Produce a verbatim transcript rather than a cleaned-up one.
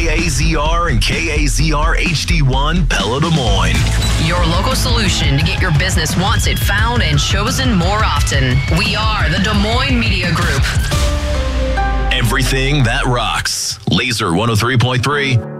K A Z R and K A Z R H D one Pella Des Moines. Your local solution to get your business wants it found and chosen more often. We are the Des Moines Media Group. Everything that rocks. Laser one oh three point three.